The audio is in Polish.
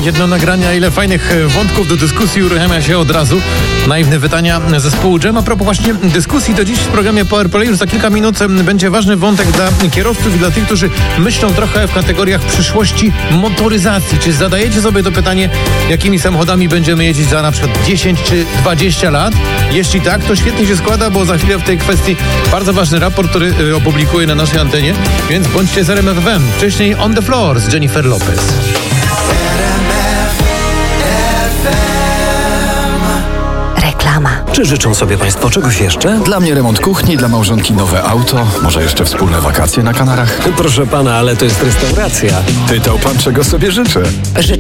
jedno nagranie, a ile fajnych wątków do dyskusji uruchamia się od razu. Naiwne pytania zespołu Dżem. A propos właśnie dyskusji, to dziś w programie Powerplay już za kilka minut będzie ważny wątek dla kierowców i dla tych, którzy myślą trochę w kategoriach przyszłości motoryzacji. Czy zadajecie sobie to pytanie, jakimi samochodami będziemy jeździć za na przykład 10 czy 20 lat? Jeśli tak, to świetnie się składa, bo za chwilę w tej kwestii bardzo ważny raport, który opublikuję na naszej antenie, więc bądźcie z RMF FM. Wcześniej On the Floor z Jennifer Lopez. Reklama. Czy życzą sobie Państwo czegoś jeszcze? Dla mnie remont kuchni, dla małżonki nowe auto, może jeszcze wspólne wakacje na Kanarach. Proszę Pana, ale to jest restauracja. Pytał Pan, czego sobie życzę.